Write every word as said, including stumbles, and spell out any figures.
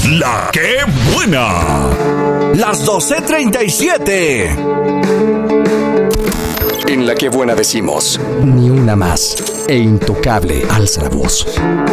La que buena. Las doce treinta y siete. En La que buena decimos, ni una más. E Intocable alza la voz.